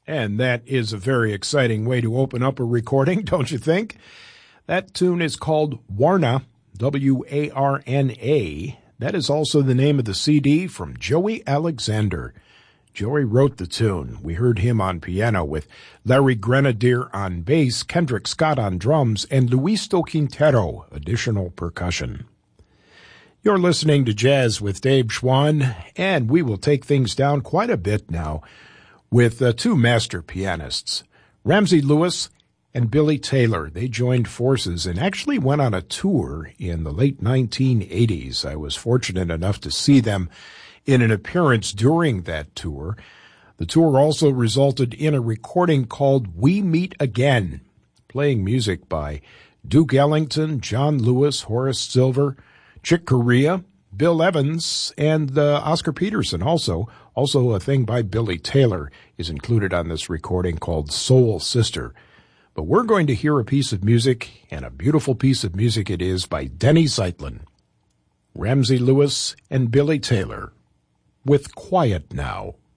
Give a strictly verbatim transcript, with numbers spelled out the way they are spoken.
And that is a very exciting way to open up a recording, don't you think? That tune is called Warna, W A R N A. That is also the name of the C D from Joey Alexander. Joey wrote the tune. We heard him on piano with Larry Grenadier on bass, Kendrick Scott on drums, and Luisto Quintero, additional percussion. You're listening to Jazz with Dave Schwann, and we will take things down quite a bit now with uh, two master pianists, Ramsey Lewis and Billy Taylor. They joined forces and actually went on a tour in the late nineteen eighties. I was fortunate enough to see them in an appearance during that tour. The tour also resulted in a recording called We Meet Again, playing music by Duke Ellington, John Lewis, Horace Silver, Chick Corea, Bill Evans, and uh, Oscar Peterson also. Also a thing by Billy Taylor is included on this recording called Soul Sister. But we're going to hear a piece of music, and a beautiful piece of music it is, by Denny Zeitlin. Ramsey Lewis and Billy Taylor with Quiet Now.